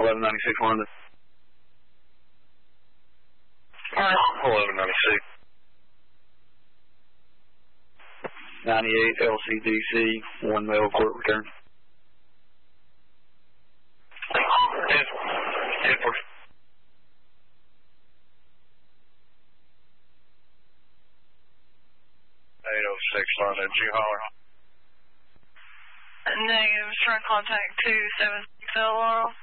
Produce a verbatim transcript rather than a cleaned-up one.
eleven ninety-six London. eleven ninety-six. ninety-eight L C D C, one mail court return. ten, ten four. eight oh six London, did you holler? Negative, trying to contact two seven six L R.